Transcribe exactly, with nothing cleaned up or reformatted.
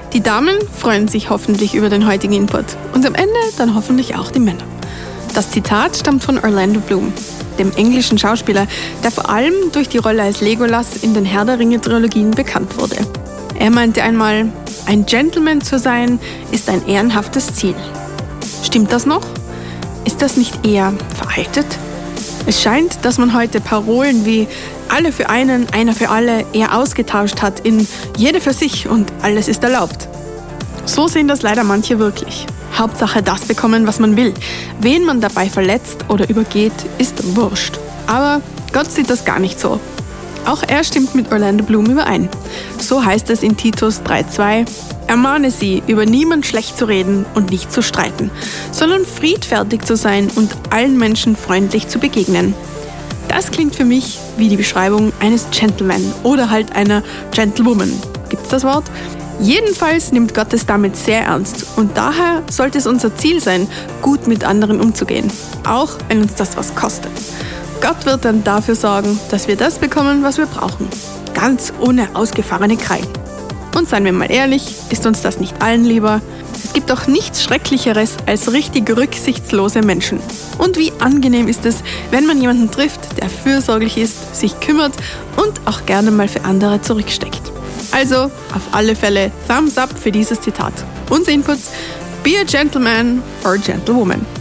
Die Damen freuen sich hoffentlich über den heutigen Input und am Ende dann hoffentlich auch die Männer. Das Zitat stammt von Orlando Bloom, dem englischen Schauspieler, der vor allem durch die Rolle als Legolas in den Herr der Ringe-Trilogien bekannt wurde. Er meinte einmal, ein Gentleman zu sein, ist ein ehrenhaftes Ziel. Stimmt das noch? Ist das nicht eher veraltet? Es scheint, dass man heute Parolen wie alle für einen, einer für alle eher ausgetauscht hat in jede für sich und alles ist erlaubt. So sehen das leider manche wirklich. Hauptsache das bekommen, was man will. Wen man dabei verletzt oder übergeht, ist wurscht. Aber Gott sieht das gar nicht so. Auch er stimmt mit Orlando Bloom überein. So heißt es in Titus drei zwei: Ermahne sie, über niemand schlecht zu reden und nicht zu streiten, sondern friedfertig zu sein und allen Menschen freundlich zu begegnen. Das klingt für mich wie die Beschreibung eines Gentleman oder halt einer Gentlewoman. Gibt's das Wort? Jedenfalls nimmt Gott es damit sehr ernst und daher sollte es unser Ziel sein, gut mit anderen umzugehen, auch wenn uns das was kostet. Gott wird dann dafür sorgen, dass wir das bekommen, was wir brauchen, ganz ohne ausgefahrene Krallen. Und seien wir mal ehrlich, ist uns das nicht allen lieber? Es gibt doch nichts Schrecklicheres als richtig rücksichtslose Menschen. Und wie angenehm ist es, wenn man jemanden trifft, der fürsorglich ist, sich kümmert und auch gerne mal für andere zurücksteckt. Also auf alle Fälle Thumbs up für dieses Zitat. Unser Input: Be a gentleman or a gentlewoman.